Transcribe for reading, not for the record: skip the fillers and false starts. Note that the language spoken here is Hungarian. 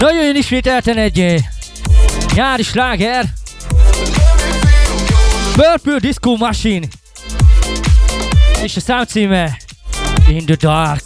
Nagyon jön ismételten egy nyári sláger. Purple Disco Machine. És a számcíme In the Dark.